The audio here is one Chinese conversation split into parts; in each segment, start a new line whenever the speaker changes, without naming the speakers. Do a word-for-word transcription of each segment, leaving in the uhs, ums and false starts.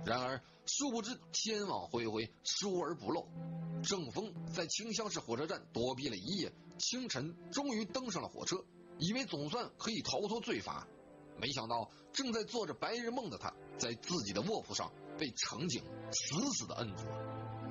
然而殊不知天网恢恢，疏而不漏。郑峰在清乡市火车站躲避了一夜，清晨终于登上了火车，以为总算可以逃脱罪罚。没想到正在做着白日梦的他，在自己的卧铺上被乘警死死地摁住了。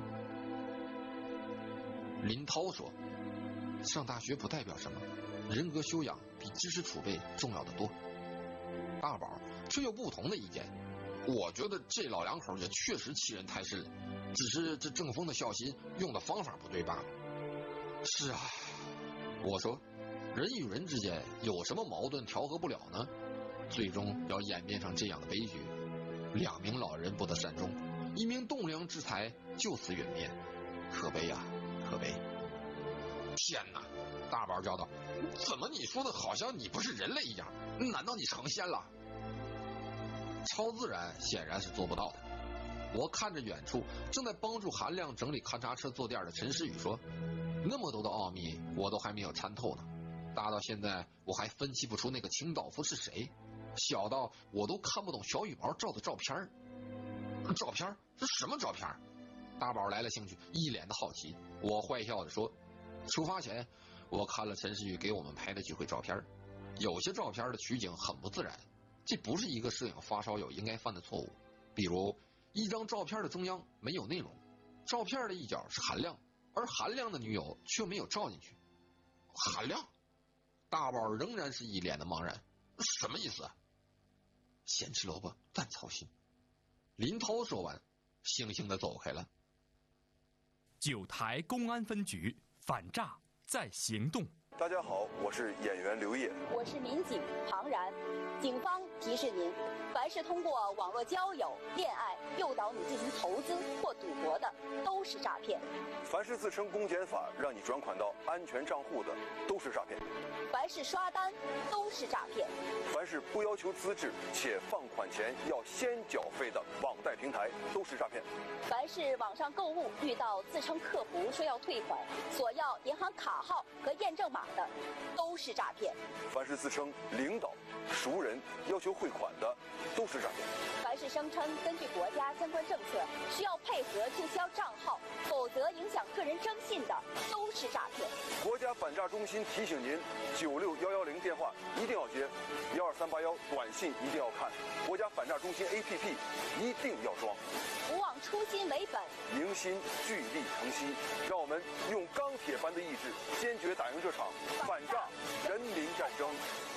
林涛说，上大学不代表什么，人格修养比知识储备重要的多。大宝却有不同的意见，我觉得这老两口也确实欺人太甚了，只是这郑峰的孝心用的方法不对罢了。是啊，我说人与人之间有什么矛盾调和不了呢？最终要演变成这样的悲剧，两名老人不得善终，一名栋梁之才就此殒灭，可悲啊，可悲！天哪！大宝叫道：“怎么你说的好像你不是人类一样？难道你成仙了？”超自然显然是做不到的。我看着远处正在帮助韩亮整理勘察车坐垫的陈诗雨说：“那么多的奥秘我都还没有参透呢，大到现在我还分析不出那个清道夫是谁，小到我都看不懂小羽毛照的照片。照片是什么照片？”大宝来了兴趣，一脸的好奇。我坏笑着说：“出发前我看了陈诗雨给我们拍的几回照片，有些照片的取景很不自然，这不是一个摄影发烧友应该犯的错误。比如一张照片的中央没有内容，照片的一角是韩亮，而韩亮的女友却没有照进去。韩亮？”大宝仍然是一脸的茫然，什么意思啊？咸吃萝卜淡操心。林涛说完，悻悻地走开了。
九台公安分局反诈在行动。
大家好，我是演员刘烨，
我是民警庞然。警方提示您，凡是通过网络交友、恋爱诱导你进行投资或赌博的，都是诈骗。
凡是自称公检法让你转款到安全账户的，都是诈骗。
凡是刷单，都是诈骗。
凡是不要求资质且放款前要先缴费的网贷平台，都是诈骗。
凡是网上购物遇到自称客服说要退款，索要银行卡号和验证码的，都是诈骗。
凡是自称领导、熟人要求汇款的，都是诈骗。
凡是声称根据国家相关政策需要配合注销账号，否则影响个人征信的，都是诈骗。
国家反诈中心提醒您：九六幺幺零电话一定要接，幺二三八幺短信一定要看，国家反诈中心 A P P 一定要装。
不忘初心为本，
凝心聚力成溪，让我们用钢铁般的意志，坚决打赢这场反诈人民战争。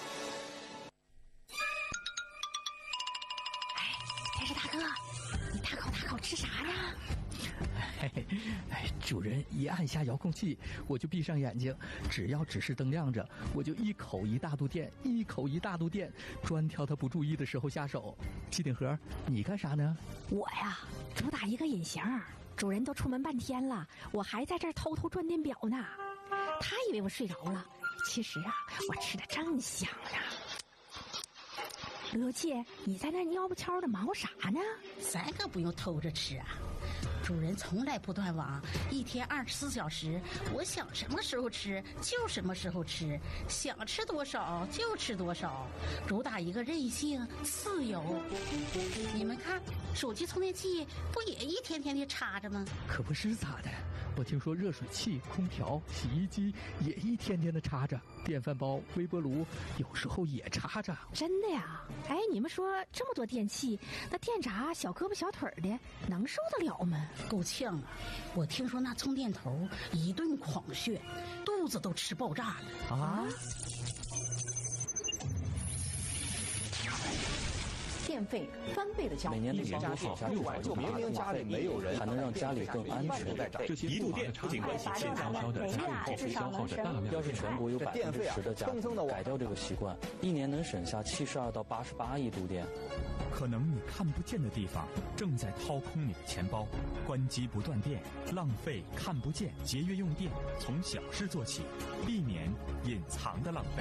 哎，电视大哥，你大口大口吃啥呢？
嘿嘿，哎，主人一按下遥控器，我就闭上眼睛，只要指示灯亮着，我就一口一大肚电，一口一大肚电，专挑他不注意的时候下手。机顶盒，你干啥呢？
我呀，主打一个隐形，主人都出门半天了，我还在这儿偷偷转电表呢。他以为我睡着了，其实啊，我吃的正香呢。罗姐，你在那蔫不悄的忙啥呢？
咱可不用偷着吃啊，主人从来不断网，一天二十四小时，我想什么时候吃就什么时候吃，想吃多少就吃多少，主打一个任性自由。你们看，手机充电器不也一天天的插着吗？
可不是咋的，我听说热水器、空调、洗衣机也一天天的插着，电饭煲、微波炉有时候也插着。
真的呀？哎，你们说这么多电器，那电闸小胳膊小腿的能受得了吗？
够呛啊！我听说那充电头一顿狂炫，肚子都吃爆炸了
啊！
电费翻倍的交，
每年的年度省下六百多明明家里没有人，还能让家里更安全。
这些一度电不仅关系欠消消的家用后费消耗着大量的
要是全国有百分之十的家庭改掉这个习惯，一年能省下七十二到八十八亿度电。
可能你看不见的地方正在掏空你的钱包，关机不断电，浪费看不见，节约用电，从小事做起，避免隐藏的浪费。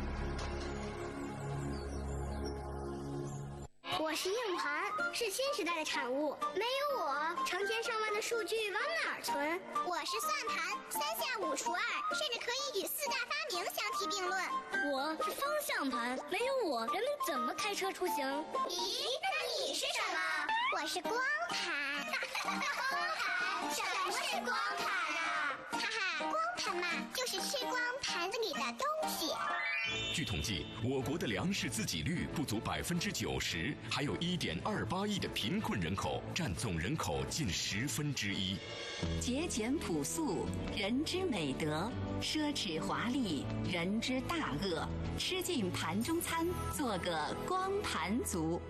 我是硬盘，是新时代的产物。没有我，成千上万的数据往哪儿存？我是算盘，三下五除二，甚至可以与四大发明相提并论。
我是方向盘，没有我，人们怎么开车出行？
咦，那你是什么？我我是光盘。光盘？什么是光盘啊？哈哈，光盘嘛，就是吃光盘子里的东西。
据统计，我国的粮食自给率不足百分之九十，还有一点二八亿的贫困人口，占总人口近十分之一。
节俭朴素，人之美德；奢侈华丽，人之大恶。吃尽盘中餐，做个光盘族。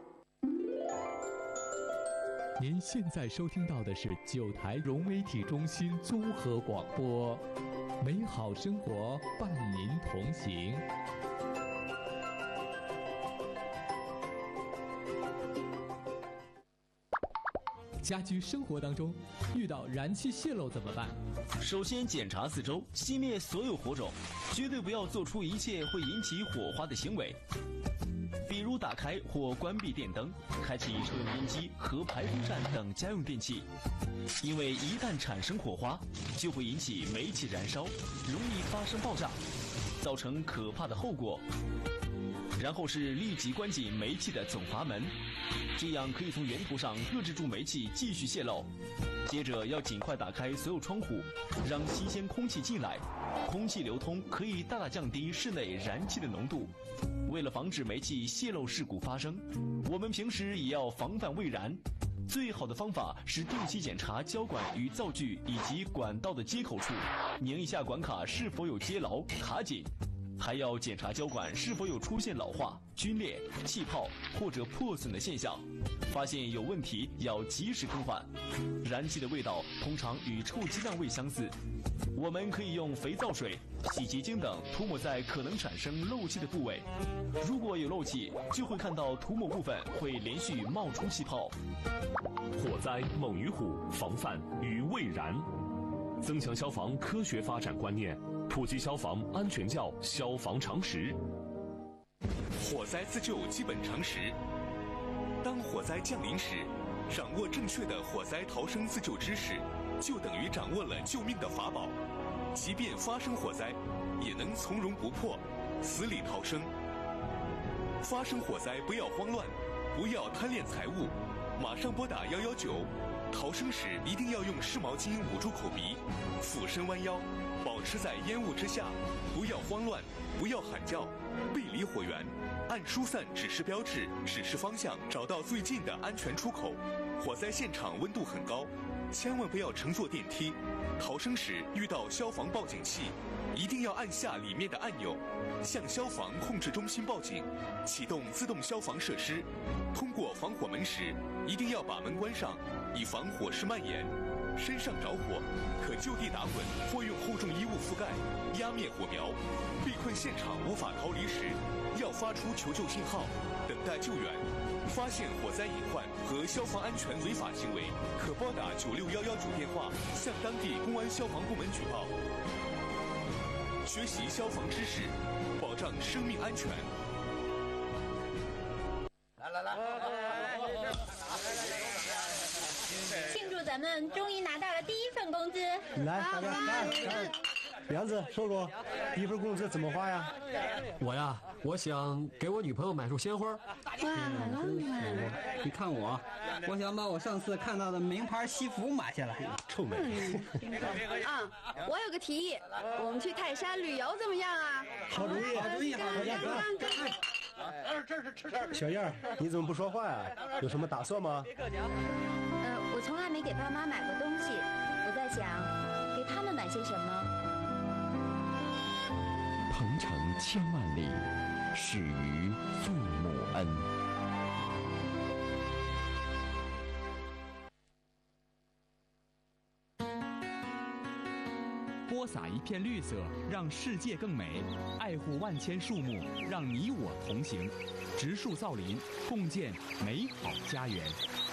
您现在收听到的是九台融媒体中心综合广播，美好生活伴您同行。家居生活当中遇到燃气泄漏怎么办？
首先检查四周，熄灭所有火种，绝对不要做出一切会引起火花的行为，比如打开或关闭电灯，开启抽油烟机和排风扇等家用电器，因为一旦产生火花，就会引起煤气燃烧，容易发生爆炸，造成可怕的后果。然后是立即关紧煤气的总阀门，这样可以从源头上遏制住煤气继续泄漏。接着要尽快打开所有窗户，让新鲜空气进来，空气流通可以大大降低室内燃气的浓度。为了防止煤气泄漏事故发生，我们平时也要防范未燃。最好的方法是定期检查胶管与灶具以及管道的接口处，拧一下管卡是否有接牢、卡紧。还要检查胶管是否有出现老化、皲裂、气泡或者破损的现象，发现有问题要及时更换。燃气的味道通常与臭鸡蛋味相似，我们可以用肥皂水、洗洁精等涂抹在可能产生漏气的部位。如果有漏气，就会看到涂抹部分会连续冒出气泡。
火灾猛于虎，防范于未然。增强消防科学发展观念，普及消防安全教消防常识。
火灾自救基本常识：当火灾降临时，掌握正确的火灾逃生自救知识，就等于掌握了救命的法宝。即便发生火灾，也能从容不迫，死里逃生。发生火灾不要慌乱，不要贪恋财物，马上拨打一一九。逃生时一定要用湿毛巾捂住口鼻，俯身弯腰，保持在烟雾之下，不要慌乱，不要喊叫，背离火源，按疏散指示标志指示方向，找到最近的安全出口。火灾现场温度很高，千万不要乘坐电梯。逃生时遇到消防报警器，一定要按下里面的按钮，向消防控制中心报警，启动自动消防设施。通过防火门时，一定要把门关上，以防火势蔓延。身上着火，可就地打滚或用厚重衣物覆盖，压灭火苗。被困现场无法逃离时，要发出求救信号，等待救援。发现火灾隐患和消防安全违法行为，可拨打九六一一九电话，向当地公安消防部门举报。学习消防知识，保障生命安全。
来来来，
庆祝咱们终于拿到了第一份工资！
来，大家来来。梁子说过，一份工资怎么花呀？
我呀，我想给我女朋友买束鲜花。
哇，好浪漫！
你看我，我想把我上次看到的名牌西服买下来。
臭美！
啊，我有个提议，我们去泰山旅游怎么样啊？
好主意，
好主意，好主意！
这是吃这小燕儿，你怎么不说话呀？有什么打算吗？
呃，我从来没给爸妈买过东西，我在想，给他们买些什么。
鹏程千万里，始于父母恩。
播撒一片绿色，让世界更美；爱护万千树木，让你我同行。植树造林，共建美好家园。